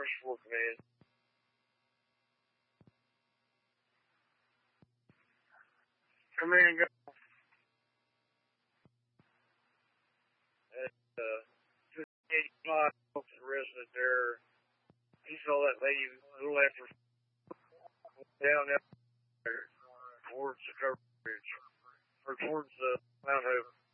Progress Fork, man. Come in and go. And, 85 resident there. He saw that lady a little after down there towards the cover bridge, or towards the Mount Hope.